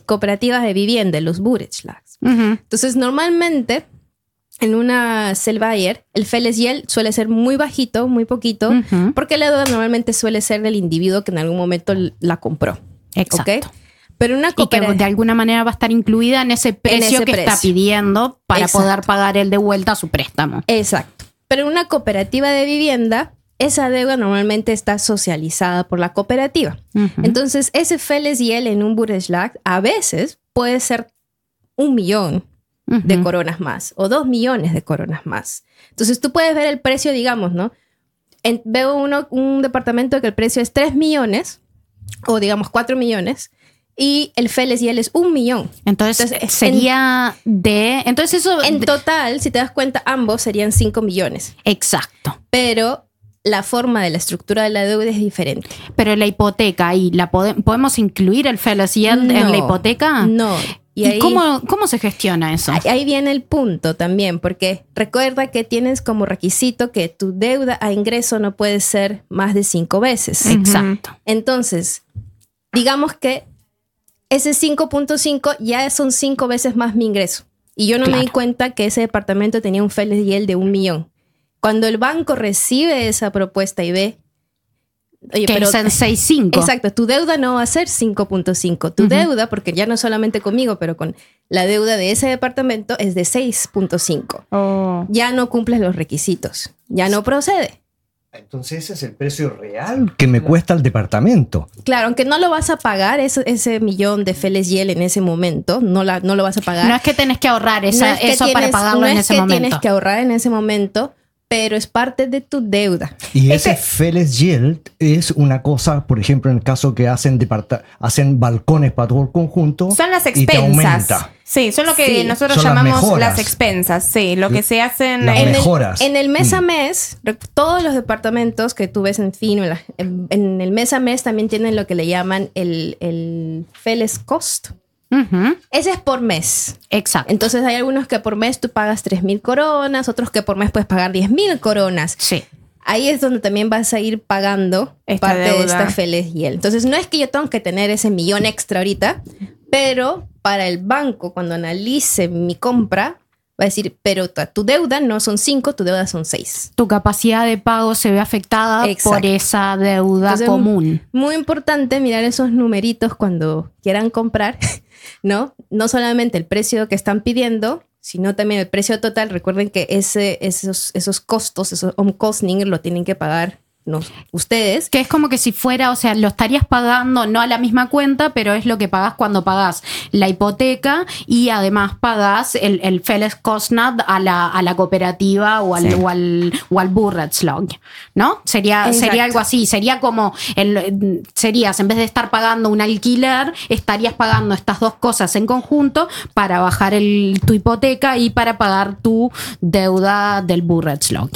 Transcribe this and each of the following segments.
cooperativas de vivienda, los Bouretslags. Entonces, normalmente, en una Selvayer, el Fellesgeld suele ser muy bajito, muy poquito, porque la deuda normalmente suele ser del individuo que en algún momento la compró. Exacto. ¿Okay? Pero una y que de alguna manera va a estar incluida en ese precio está pidiendo para poder pagar él de vuelta su préstamo. Exacto. Pero en una cooperativa de vivienda, esa deuda normalmente está socializada por la cooperativa. Entonces, ese Fellesgeld en un Bouretslag a veces puede ser 1 millón de coronas más o 2 millones de coronas más. Entonces, tú puedes ver el precio, digamos, ¿no? Veo un departamento que el precio es 3 millones o digamos 4 millones. Y el Fellesgeld es 1 millón. Entonces sería entonces eso... En total, si te das cuenta, ambos serían 5 millones. Exacto. Pero la forma de la estructura de la deuda es diferente. Pero la hipoteca, ¿y podemos incluir el Fellesgeld en la hipoteca? No. ¿Y cómo se gestiona eso? Ahí viene el punto también, porque recuerda que tienes como requisito que tu deuda a ingreso no puede ser más de 5 veces. Exacto. Entonces, digamos que ese 5.5 ya son 5 veces más mi ingreso. Y yo no me di cuenta que ese departamento tenía un Fellesgeld de 1 millón. Cuando el banco recibe esa propuesta y ve... Oye, que es en 6.5. Exacto, tu deuda no va a ser 5.5. Tu deuda, porque ya no solamente conmigo, pero con la deuda de ese departamento es de 6.5. Ya no cumples los requisitos. Ya no procede. Entonces ese es el precio real que me cuesta el departamento. Claro, aunque no lo vas a pagar, ese millón de Fellesgeld en ese momento, no lo vas a pagar. No es que tenés que ahorrar eso para pagarlo en ese momento. No es que tienes que ahorrar en ese momento, pero es parte de tu deuda. Y ese Fellesgeld es una cosa, por ejemplo, en el caso que hacen balcones para todo el conjunto. Son las expensas. Y te aumenta. Sí, son lo que nosotros llamamos las expensas. Sí, lo que se hacen las mejoras. En el mes a mes, todos los departamentos que tú ves en Fino, en el mes a mes también tienen lo que le llaman el Felleskost. Ese es por mes. Exacto. Entonces hay algunos que por mes tú pagas 3.000 coronas, otros que por mes puedes pagar 10.000 coronas. Sí. Ahí es donde también vas a ir pagando parte de esta Fellesgeld. Entonces no es que yo tengo que tener ese millón extra ahorita, pero para el banco, cuando analice mi compra, va a decir, pero tu deuda no son 5, tu deuda son 6. Tu capacidad de pago se ve afectada por esa deuda. Entonces, común. Muy importante mirar esos numeritos cuando quieran comprar, ¿no? No solamente el precio que están pidiendo, sino también el precio total. Recuerden que esos costos, esos omkostning, lo tienen que pagar ustedes. Que es como que si fuera, o sea, lo estarías pagando no a la misma cuenta, pero es lo que pagás cuando pagás la hipoteca y además pagás el Felleskostnad a la cooperativa o al Bouretslag, ¿no? Sería algo así. Sería como, serías, en vez de estar pagando un alquiler, estarías pagando estas dos cosas en conjunto para bajar tu hipoteca y para pagar tu deuda del Bouretslag.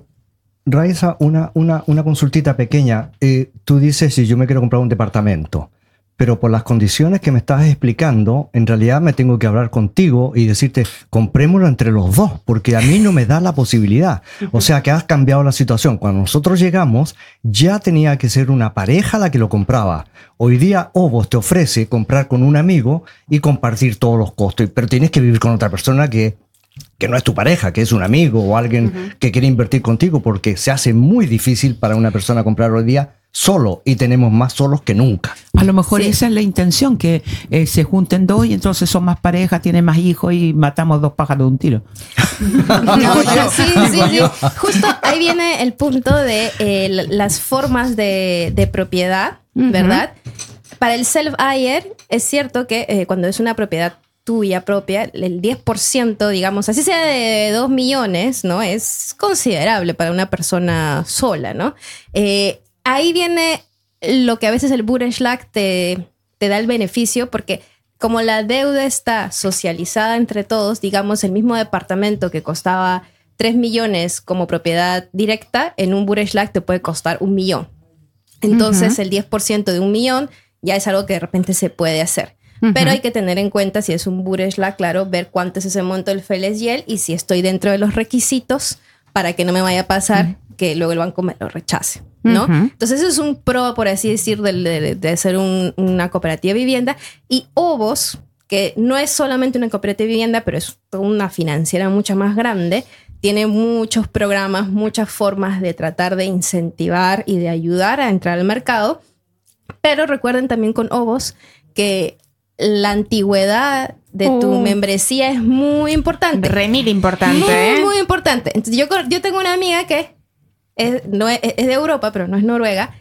Raiza, una consultita pequeña. Tú dices, si yo me quiero comprar un departamento, pero por las condiciones que me estás explicando, en realidad me tengo que hablar contigo y decirte, comprémoslo entre los dos, porque a mí no me da la posibilidad. O sea, que has cambiado la situación. Cuando nosotros llegamos, ya tenía que ser una pareja la que lo compraba. Hoy día, Ovos te ofrece comprar con un amigo y compartir todos los costos, pero tienes que vivir con otra persona que no es tu pareja, que es un amigo o alguien que quiere invertir contigo, porque se hace muy difícil para una persona comprar hoy día solo, y tenemos más solos que nunca. A lo mejor esa es la intención, que se junten dos y entonces son más parejas, tienen más hijos y matamos 2 pájaros de un tiro. Sí. Justo ahí viene el punto de las formas de propiedad, ¿verdad? Para el self-hire es cierto que cuando es una propiedad tuya propia, el 10%, digamos, así sea de 2 millones, ¿no? Es considerable para una persona sola, ¿no? Ahí viene lo que a veces el Bouretslag te da el beneficio, porque como la deuda está socializada entre todos, digamos, el mismo departamento que costaba 3 millones como propiedad directa, en un Bouretslag te puede costar 1 millón. Entonces, el 10% de 1 millón ya es algo que de repente se puede hacer. Pero hay que tener en cuenta, si es un Bouretslag, claro, ver cuánto es ese monto del Fellesgeld y si estoy dentro de los requisitos para que no me vaya a pasar que luego el banco me lo rechace, ¿no? Entonces eso es un pro, por así decir, de ser una cooperativa de vivienda. Y Ovos, que no es solamente una cooperativa de vivienda, pero es una financiera mucho más grande, tiene muchos programas, muchas formas de tratar de incentivar y de ayudar a entrar al mercado. Pero recuerden también con Ovos que la antigüedad de tu membresía es muy importante. Remil importante. Muy importante. Entonces yo tengo una amiga que es de Europa, pero no es noruega.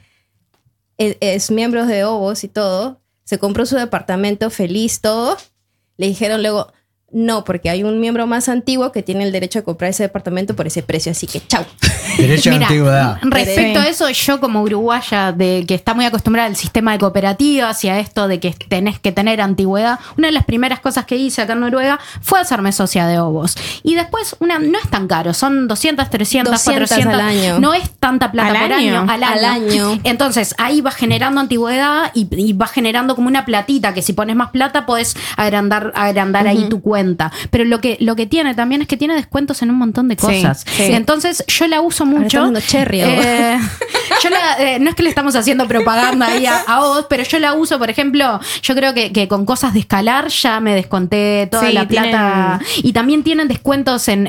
Es miembro de Ovos y todo. Se compró su departamento feliz, todo. Le dijeron luego, no, porque hay un miembro más antiguo que tiene el derecho de comprar ese departamento por ese precio, así que chau. Derecho de antigüedad. Respecto a eso, yo como uruguaya, de que está muy acostumbrada al sistema de cooperativas y a esto de que tenés que tener antigüedad, una de las primeras cosas que hice acá en Noruega fue hacerme socia de Ovos. Y después, no es tan caro, son 200, 300, 400 al año. No es tanta plata por año. Al año. Entonces, ahí vas generando antigüedad y vas generando como una platita, que si pones más plata podés agrandar ahí tu cuenta. Pero lo que tiene también es que tiene descuentos en un montón de cosas. Sí. Entonces yo la uso mucho. Cherry, no es que le estamos haciendo propaganda ahí a vos, pero yo la uso, por ejemplo, yo creo que con cosas de escalar ya me desconté toda la plata. Y también tienen descuentos en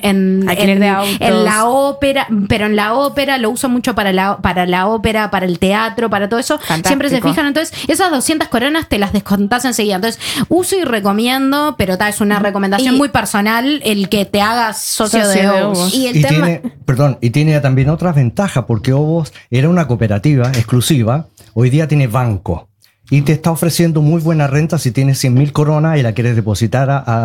la ópera, pero en la ópera lo uso mucho para la ópera, para el teatro, para todo eso. Fantástico. Siempre se fijan, entonces esas 200 coronas te las descontás enseguida. Entonces uso y recomiendo, pero es una recomendación muy personal el que te hagas socio de Ovos. Y tiene también otras ventajas, porque Ovos era una cooperativa exclusiva, hoy día tiene banco y te está ofreciendo muy buena renta si tienes 100.000 coronas y la quieres depositar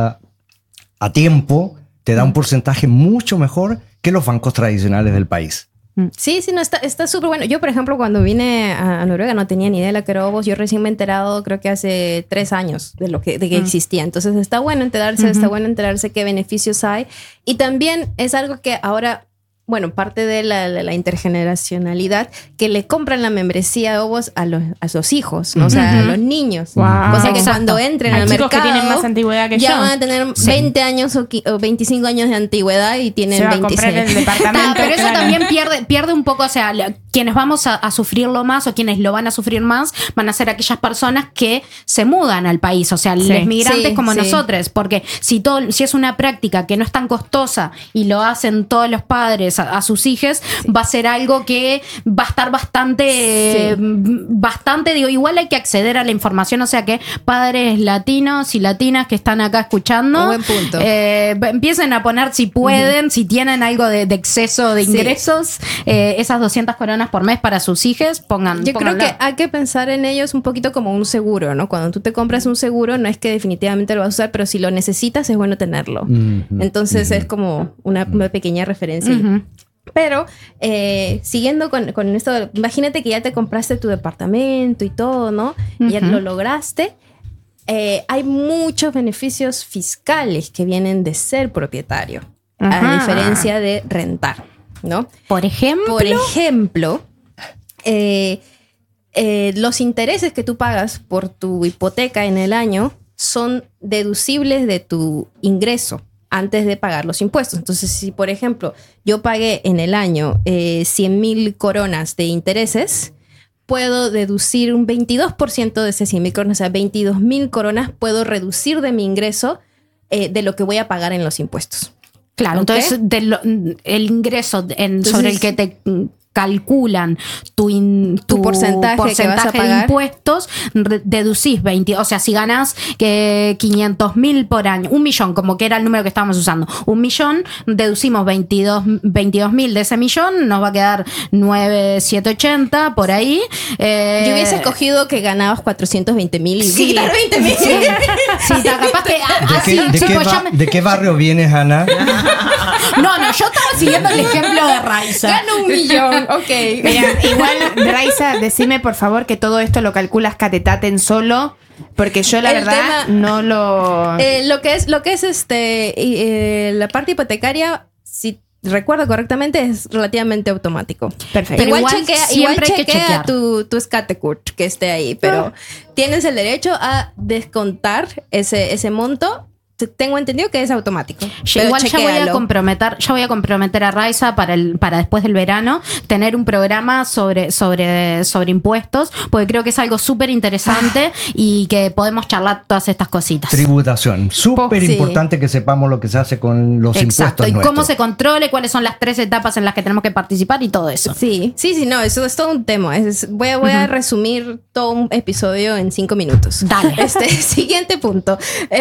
a tiempo, te da un porcentaje mucho mejor que los bancos tradicionales del país. Sí, no, está súper bueno. Yo, por ejemplo, cuando vine a Noruega no tenía ni idea de lo que era Ovos. Yo recién me he enterado, creo que hace 3 años de que existía. Entonces está bueno enterarse qué beneficios hay. Y también es algo que ahora, bueno, parte de la intergeneracionalidad, que le compran la membresía de Ovos a los hijos, ¿no? O sea, a los niños. Wow. Cosa que cuando entren al mercado que tienen más antigüedad que ya van a tener 20 años o 25 años de antigüedad y tienen 26. El departamento, pero eso también pierde un poco, o sea, quienes vamos a sufrirlo más o quienes lo van a sufrir más van a ser aquellas personas que se mudan al país, o sea, los migrantes como nosotros, porque si es una práctica que no es tan costosa y lo hacen todos los padres a sus hijos, va a ser algo que va a estar bastante, digo, igual hay que acceder a la información, o sea que padres latinos y latinas que están acá escuchando, buen punto. Empiecen a poner si pueden, si tienen algo de exceso de ingresos, esas 200 coronas por mes para sus hijos, pónganlo. Creo que hay que pensar en ellos un poquito como un seguro, ¿no? Cuando tú te compras un seguro, no es que definitivamente lo vas a usar, pero si lo necesitas es bueno tenerlo. Entonces es como una pequeña referencia. Pero siguiendo con esto, imagínate que ya te compraste tu departamento y todo, ¿no? Ya lo lograste. Hay muchos beneficios fiscales que vienen de ser propietario, a diferencia de rentar, ¿no? Por ejemplo, los intereses que tú pagas por tu hipoteca en el año son deducibles de tu ingreso antes de pagar los impuestos. Entonces, si por ejemplo yo pagué en el año 100.000 coronas de intereses, puedo deducir un 22% de esas 100.000 coronas, o sea, 22.000 coronas puedo reducir de mi ingreso de lo que voy a pagar en los impuestos. Claro, ¿Okay? entonces el ingreso sobre el que te calculan tu porcentaje que vas a pagar de impuestos, deducís 20, o sea, si ganás 500.000 por año, 1.000.000, como que era el número que estábamos usando, 1.000.000, deducimos 22.000 de ese millón, nos va a quedar 9.780 por ahí. Yo hubiese cogido que ganabas 420.000 y sí, claro, 20.000. Sí, capaz que ¿De qué barrio vienes, Ana? No, yo estaba siguiendo el ejemplo de Raiza. Gano 1.000.000. Ok. Mira, igual, Raiza, decime por favor que todo esto lo calculas catetaten solo, porque yo la verdad no lo... Lo que es la parte hipotecaria, si recuerdo correctamente, es relativamente automático. Perfecto. Igual chequea tu Skattekort que esté ahí, pero tienes el derecho a descontar ese monto tengo entendido que es automático. Igual ya voy a comprometer a Raiza para después del verano tener un programa sobre impuestos, porque creo que es algo súper interesante y que podemos charlar todas estas cositas. Tributación, súper importante que sepamos lo que se hace con los impuestos y nuestros. cómo se controle, cuáles son las 3 etapas en las que tenemos que participar y todo eso. Sí, no, eso es todo un tema. Voy a resumir todo un episodio en 5 minutos. Dale. Siguiente punto.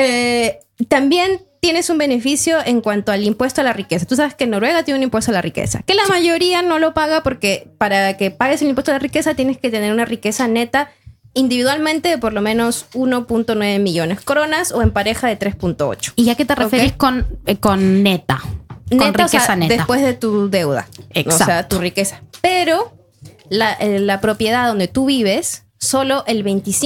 También tienes un beneficio en cuanto al impuesto a la riqueza. Tú sabes que Noruega tiene un impuesto a la riqueza, que la mayoría no lo paga porque para que pagues el impuesto a la riqueza tienes que tener una riqueza neta individualmente de por lo menos 1.9 millones coronas o en pareja de 3.8. ¿Y a qué te referís con neta? Con Neta, riqueza, o sea, neta. Después de tu deuda. Exacto. O sea, tu riqueza. Pero la propiedad donde tú vives, solo el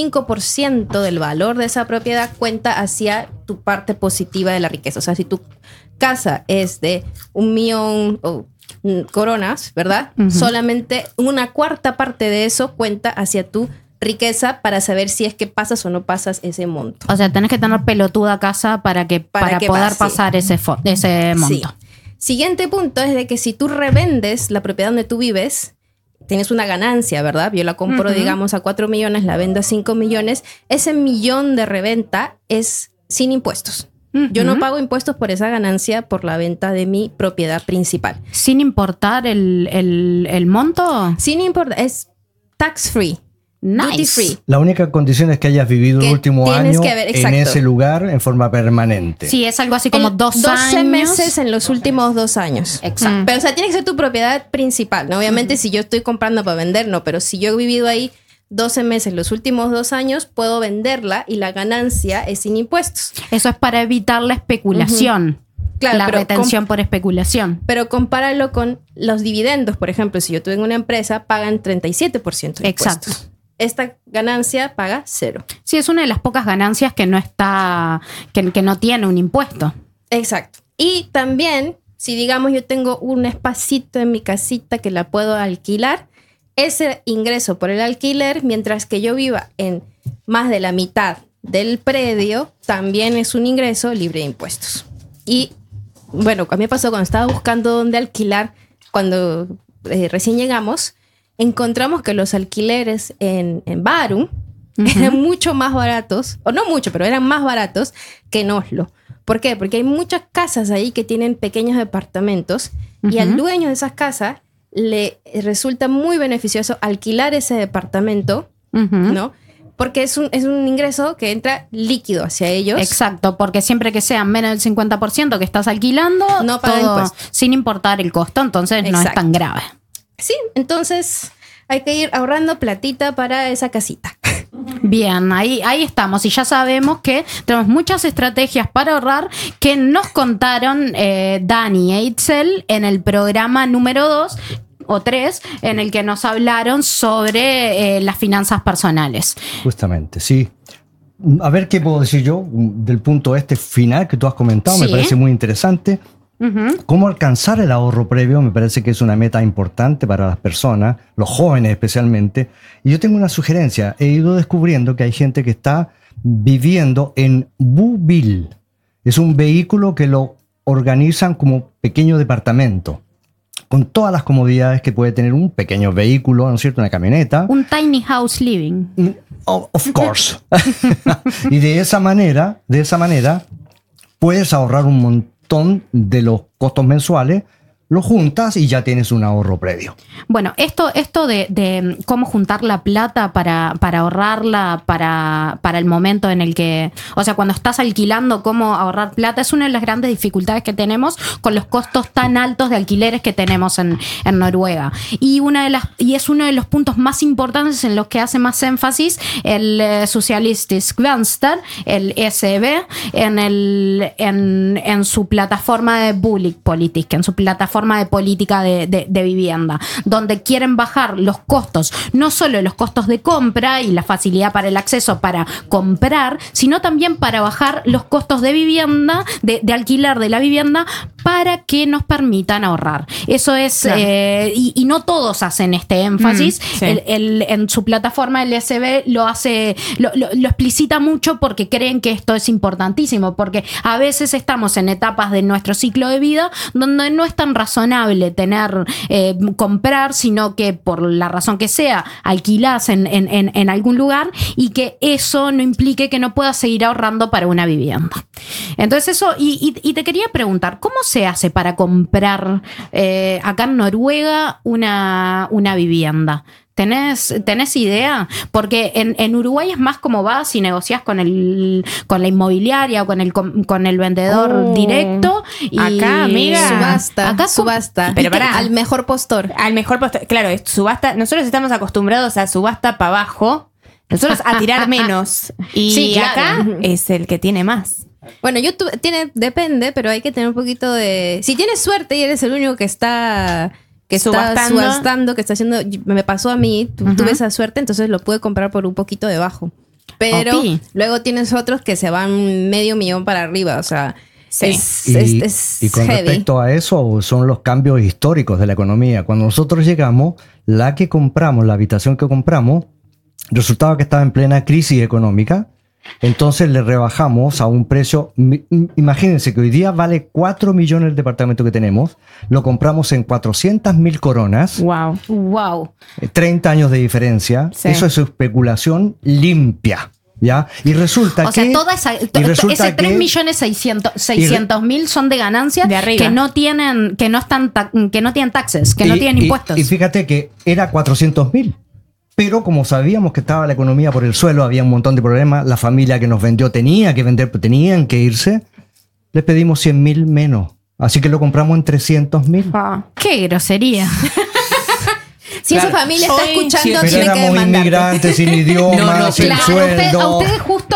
25% del valor de esa propiedad cuenta hacia tu parte positiva de la riqueza. O sea, si tu casa es de 1 millón coronas, ¿verdad? Solamente una cuarta parte de eso cuenta hacia tu riqueza para saber si es que pasas o no pasas ese monto. O sea, tenés que tener pelotuda casa para poder pasar ese monto. Sí. Siguiente punto es de que si tú revendes la propiedad donde tú vives, tienes una ganancia, ¿verdad? Yo la compro, digamos, a 4 millones, la vendo a 5 millones. Ese millón de reventa es sin impuestos. Yo no pago impuestos por esa ganancia por la venta de mi propiedad principal. ¿Sin importar el monto? Sin importar, es tax free. Nice. Duty free. La única condición es que hayas vivido el último año en ese lugar en forma permanente. Sí, es algo así como 12 12 meses en los últimos 2 años. Exacto. Pero, o sea, tiene que ser tu propiedad principal, ¿no? Obviamente, si yo estoy comprando para vender, no. Pero si yo he vivido ahí 12 meses los últimos 2 años, puedo venderla y la ganancia es sin impuestos. Eso es para evitar la especulación. Claro, la retención por especulación. Pero compáralo con los dividendos, por ejemplo. Si yo tuve una empresa, pagan 37% de Exacto. impuestos. Esta ganancia paga 0. Sí, es una de las pocas ganancias que no está, que no tiene un impuesto. Exacto. Y también, si digamos yo tengo un espacito en mi casita que la puedo alquilar, ese ingreso por el alquiler, mientras que yo viva en más de la mitad del predio, también es un ingreso libre de impuestos. Y bueno, a mí me pasó cuando estaba buscando dónde alquilar, cuando recién llegamos, encontramos que los alquileres en Bærum eran mucho más baratos, o no mucho, pero eran más baratos que en Oslo. ¿Por qué? Porque hay muchas casas ahí que tienen pequeños departamentos y al dueño de esas casas le resulta muy beneficioso alquilar ese departamento, ¿no? Porque es un ingreso que entra líquido hacia ellos. Exacto, porque siempre que sea menos del 50% que estás alquilando, no paga impuestos. Sin importar el costo, entonces no es tan grave. Sí, entonces hay que ir ahorrando platita para esa casita. Bien, ahí estamos. Y ya sabemos que tenemos muchas estrategias para ahorrar que nos contaron Dani e Itzel en el programa número 2 o 3, en el que nos hablaron sobre las finanzas personales. Justamente, sí. A ver qué puedo decir yo del punto final que tú has comentado. Sí. Me parece muy interesante. Cómo alcanzar el ahorro previo me parece que es una meta importante para las personas, los jóvenes especialmente. Y yo tengo una sugerencia. He ido descubriendo que hay gente que está viviendo en Bubil. Es un vehículo que lo organizan como pequeño departamento, con todas las comodidades que puede tener un pequeño vehículo, ¿no es cierto? Una camioneta. Un tiny house living. Of course. Y de esa manera puedes ahorrar un montón de los costos mensuales, lo juntas y ya tienes un ahorro previo. Bueno, esto de cómo juntar la plata para ahorrarla para el momento en el que, o sea, cuando estás alquilando, cómo ahorrar plata, es una de las grandes dificultades que tenemos con los costos tan altos de alquileres que tenemos en Noruega. Y es uno de los puntos más importantes en los que hace más énfasis el Socialistisk Venstre, el SEB, en su plataforma de Boligpolitik, en su plataforma de política de vivienda, donde quieren bajar los costos, no solo los costos de compra y la facilidad para el acceso para comprar, sino también para bajar los costos de vivienda, de alquiler de la vivienda, para que nos permitan ahorrar. Eso es, claro. Y no todos hacen este énfasis. Sí. En su plataforma el SB lo hace, lo explicita mucho porque creen que esto es importantísimo, porque a veces estamos en etapas de nuestro ciclo de vida donde no es tan razonable comprar, sino que por la razón que sea, alquilás en algún lugar y que eso no implique que no puedas seguir ahorrando para una vivienda. Entonces eso, y te quería preguntar, ¿cómo se hace para comprar acá en Noruega una vivienda? ¿Tenés idea? Porque en Uruguay es más como vas y negociás con la inmobiliaria o con el vendedor directo. Y acá, amiga. Subasta. Pero al mejor postor. Al mejor postor. Claro, es subasta. Nosotros estamos acostumbrados a subasta para abajo. Nosotros a tirar menos. Y sí, claro. Acá es el que tiene más. Bueno, YouTube depende, pero hay que tener un poquito de... Si tienes suerte y eres el único que está subastando, que está haciendo... Me pasó a mí, tuve esa suerte, entonces lo pude comprar por un poquito debajo. Pero luego tienes otros que se van $500,000 para arriba, o sea... Sí. Y con heavy. Respecto a eso, son los cambios históricos de la economía. Cuando nosotros llegamos, la habitación que compramos, resultaba que estaba en plena crisis económica. Entonces le rebajamos a un precio. Imagínense que hoy día vale 4 millones el departamento que tenemos. Lo compramos en 400.000 coronas. Wow. 30 años de diferencia. Sí. Eso es especulación limpia. ¿Ya? Y resulta que... O sea, ese 3.600.000 son de ganancias que no tienen taxes, que no tienen impuestos. Y fíjate que era 400.000. Pero como sabíamos que estaba la economía por el suelo, había un montón de problemas, la familia que nos vendió tenía que vender, tenían que irse, le pedimos 100.000 menos. Así que lo compramos en 300.000. ¡Qué grosería! Si esa familia está escuchando, tiene que demandarte. Éramos inmigrantes sin idioma, sin sueldo. A ustedes justo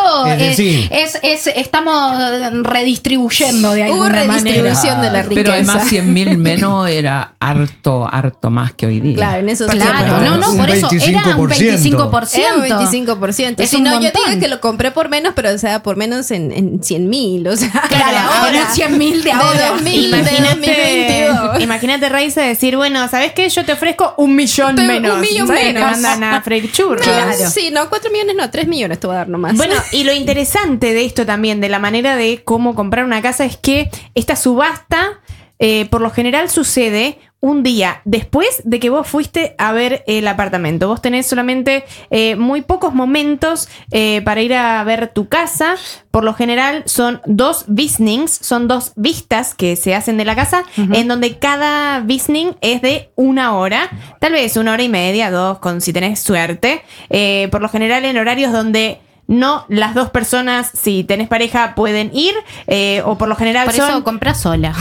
estamos redistribuyendo de alguna manera. Redistribución de la riqueza. Pero además 100.000 menos era harto más que hoy día. Claro, en eso por eso era un 25%. Era un 25%. Si no, yo digo que lo compré por menos, pero o sea, por menos en 100.000. O sea, claro, ahora 100.000 de ahora. De 2022. Imagínate, Raiza, decir, bueno, ¿sabes qué? Yo te ofrezco 1 millón menos. 1 millón menos. Te mandan a freír churros. Claro. Sí, no, 4 millones no, 3 millones te voy a dar nomás. Bueno, y lo interesante de esto también, de la manera de cómo comprar una casa, es que esta subasta, por lo general, sucede un día después de que vos fuiste a ver el apartamento. Vos tenés solamente muy pocos momentos para ir a ver tu casa. Por lo general son 2 visnings, son 2 vistas que se hacen de la casa, en donde cada visning es de 1 hora, tal vez 1 hora y media, 2, si tenés suerte. Por lo general en horarios donde no las 2 personas, si tenés pareja, pueden ir, o por lo general por eso compras sola.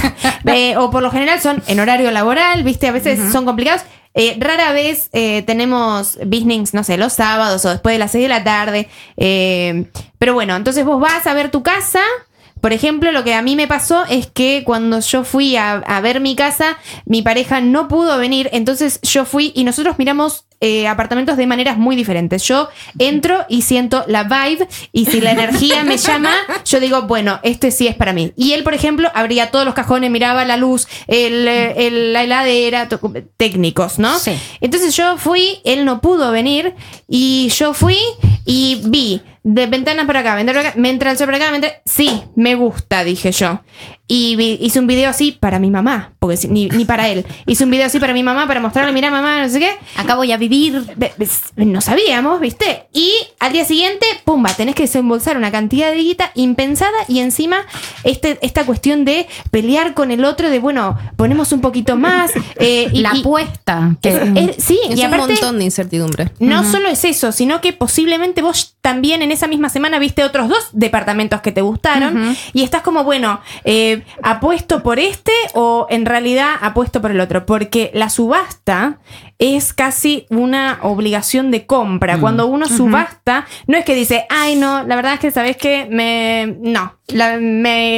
O por lo general son en horario laboral, ¿viste? A veces son complicados. Rara vez tenemos business, no sé, los sábados o después de las 6 de la tarde. Pero bueno, entonces vos vas a ver tu casa. Por ejemplo, lo que a mí me pasó es que cuando yo fui a ver mi casa, mi pareja no pudo venir, entonces yo fui y nosotros miramos apartamentos de maneras muy diferentes. Yo entro y siento la vibe, y si la energía me llama, yo digo, bueno, este sí es para mí. Y él, por ejemplo, abría todos los cajones, miraba la luz, la heladera, técnicos, ¿no? Sí. Entonces yo fui, él no pudo venir, y yo fui y vi de ventanas por acá, me entra el sol por acá, sí, me gusta, dije yo. Y hice un video así para mi mamá, porque ni para él. Hice un video así para mi mamá, para mostrarle, mira mamá, no sé qué, acá voy a vivir. No sabíamos, ¿viste? Y al día siguiente, pumba, tenés que desembolsar una cantidad de guita impensada, y encima esta cuestión de pelear con el otro, de bueno, ponemos un poquito más. La apuesta. Sí, es y aparte, un montón de incertidumbre. No solo es eso, sino que posiblemente vos también en esa misma semana viste otros 2 departamentos que te gustaron, y estás como, bueno, ¿apuesto por este o en realidad apuesto por el otro? Porque la subasta es casi una obligación de compra. Cuando uno subasta, no es que dice, ay no, la verdad es que sabes que me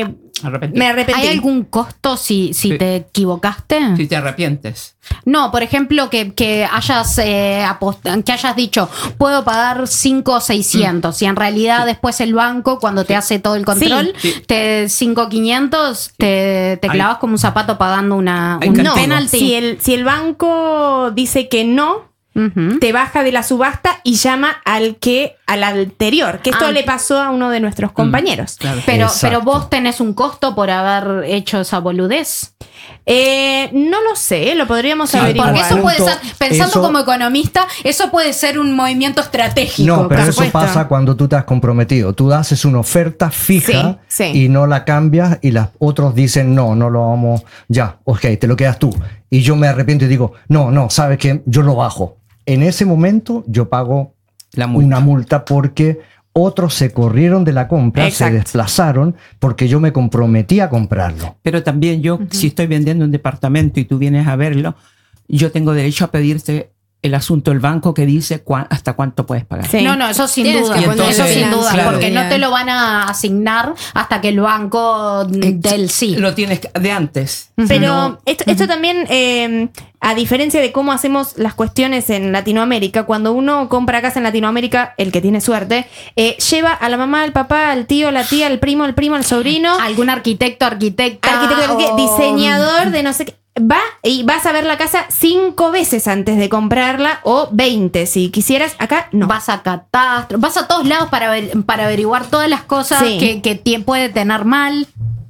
Me arrepentí. ¿Hay algún costo si Sí. te equivocaste? Si te arrepientes. No, por ejemplo, que hayas que hayas dicho, puedo pagar 5.600 y en realidad después el banco, cuando te hace todo el control, Sí. te 5.500, te clavas como un zapato pagando un No, penalty. si el banco dice que no, Ujú. te baja de la subasta y llama al anterior, que esto le pasó a uno de nuestros compañeros. Claro. Pero Exacto. vos tenés un costo por haber hecho esa boludez. No lo sé, lo podríamos Sí, averiguar. Porque eso puede ser, pensando Eso- como economista, eso puede ser un movimiento estratégico. No, pero por eso supuesto. pasa cuando tú te has comprometido. Tú haces una oferta fija Sí, sí. y no la cambias y los otros dicen, no lo vamos, ya, ok, te lo quedas tú. Y yo me arrepiento y digo, no, ¿sabes qué? Yo lo bajo. En ese momento yo pago La multa. una multa porque otros se corrieron de la compra, Exacto. se desplazaron porque yo me comprometí a comprarlo. Pero también yo, si estoy vendiendo un departamento y tú vienes a verlo, yo tengo derecho a pedirte el asunto del banco que dice hasta cuánto puedes pagar. Sí. No, eso sin Tienes duda. que poner Eso sin balance, duda, claro. porque no te lo van a asignar hasta que el banco del sí. Lo tienes de antes. Pero No- esto también, a diferencia de cómo hacemos las cuestiones en Latinoamérica, cuando uno compra casa en Latinoamérica, el que tiene suerte, lleva a la mamá, al papá, al tío, la tía, al primo, al sobrino, Algún arquitecta, arquitecto, o- diseñador de no sé qué. Va y vas a ver la casa 5 veces antes de comprarla o 20 si quisieras. Acá no. Vas a catastro, vas a todos lados para averiguar todas las cosas Sí. que puede tener mal.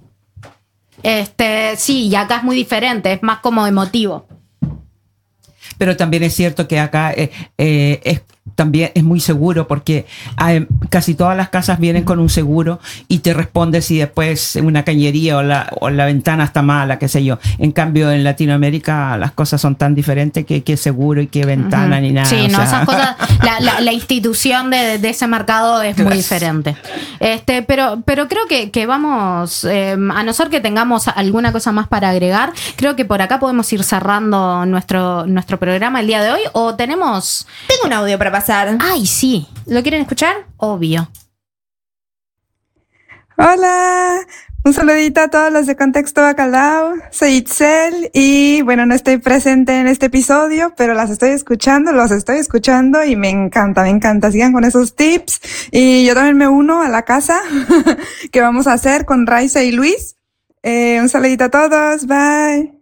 Sí, y acá es muy diferente, es más como emotivo. Pero también es cierto que acá también es muy seguro porque casi todas las casas vienen con un seguro y te responde si después una cañería o la ventana está mala, qué sé yo. En cambio, en Latinoamérica las cosas son tan diferentes que seguro y que ventana ni nada. Sí, o no, sea. esas cosas, la institución de ese mercado es muy diferente. Pero creo que vamos, a no ser que tengamos alguna cosa más para agregar, creo que por acá podemos ir cerrando nuestro programa el día de hoy, o tenemos... Tengo un audio para pasar. Ay, sí, ¿Lo quieren escuchar? obvio. Hola, un saludito a todos los de Contexto Bacalao. Soy Itzel y bueno, no estoy presente en este episodio, pero los estoy escuchando y me encanta. Sigan con esos tips y yo también me uno a la casa que vamos a hacer con Raiza y Luis. Un saludito a todos, bye.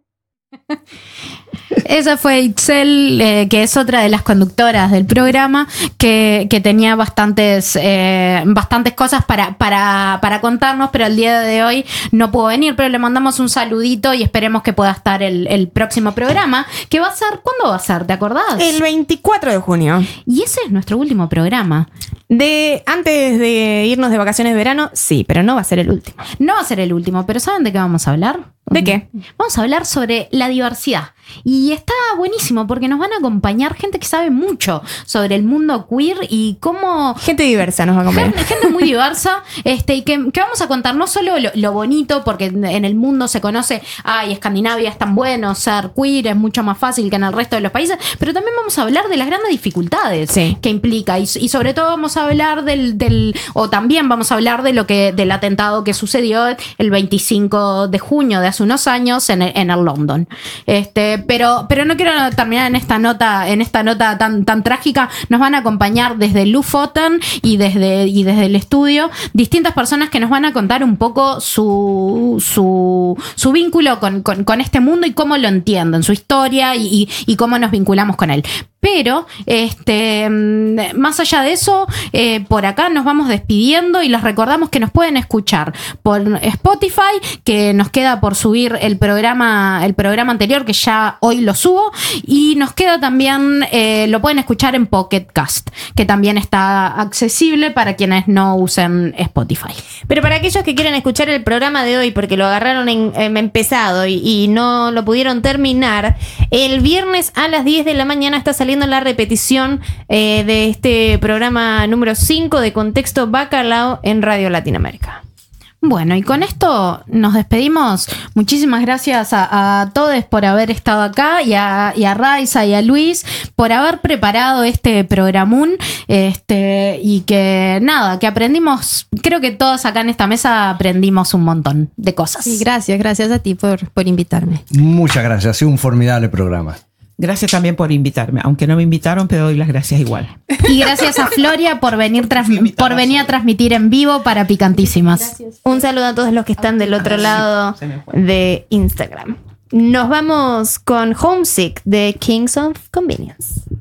Esa fue Itzel, que es otra de las conductoras del programa, que tenía bastantes cosas para contarnos, pero el día de hoy no pudo venir, pero le mandamos un saludito y esperemos que pueda estar el próximo programa, que va a ser, ¿cuándo va a ser? ¿Te acordás? El 24 de junio. Y ese es nuestro último programa. Antes de irnos de vacaciones de verano, sí, pero no va a ser el último. No va a ser el último, pero ¿saben de qué vamos a hablar? ¿De qué? Vamos a hablar sobre la diversidad. Y está buenísimo porque nos van a acompañar gente que sabe mucho sobre el mundo queer y cómo... Gente diversa nos va a comer. Gente muy diversa, y que vamos a contar no solo lo bonito, porque en el mundo se conoce, Escandinavia es tan bueno, ser queer es mucho más fácil que en el resto de los países, pero también vamos a hablar de las grandes dificultades Sí. que implica, y sobre todo vamos a hablar también vamos a hablar del atentado que sucedió el 25 de junio de hace unos años en el London. Pero no quiero terminar en esta nota tan trágica. Nos van a acompañar desde Lofoten y desde el estudio distintas personas que nos van a contar un poco su vínculo con este mundo y cómo lo entienden, su historia y cómo nos vinculamos con él. Pero, más allá de eso, por acá nos vamos despidiendo y les recordamos que nos pueden escuchar por Spotify, que nos queda por subir el programa anterior, que ya hoy lo subo, y nos queda también, lo pueden escuchar en Pocket Cast, que también está accesible para quienes no usen Spotify. Pero para aquellos que quieren escuchar el programa de hoy porque lo agarraron empezado y no lo pudieron terminar, el viernes a las 10 de la mañana está saliendo la repetición de este programa número 5 de Contexto Bacalao en Radio Latinoamérica. Bueno, y con esto nos despedimos. Muchísimas gracias a todos por haber estado acá y a Raiza y a Luis por haber preparado este programón y que nada, que aprendimos, creo que todos acá en esta mesa aprendimos un montón de cosas. Sí, gracias a ti por invitarme. Muchas gracias, ha sido un formidable programa. Gracias también por invitarme, aunque no me invitaron, pero doy las gracias igual. Y gracias a Floria por venir a transmitir en vivo para Picantísimas. Gracias. Un saludo a todos los que están del otro lado de Instagram. Nos vamos con Homesick de Kings of Convenience.